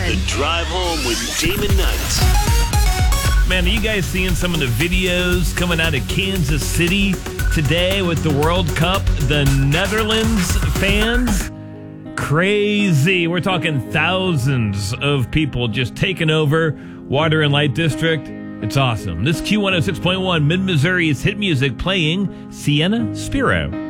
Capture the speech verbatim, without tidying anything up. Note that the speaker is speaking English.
The Drive Home with Damon Knight. Man, are you guys seeing some of the videos coming out of Kansas City today with the World Cup? The Netherlands fans? Crazy. We're talking thousands of people just taking over Water and Light District. It's awesome. This Q one oh six point one, Mid-Missouri's hit music, playing Sienna Spiro.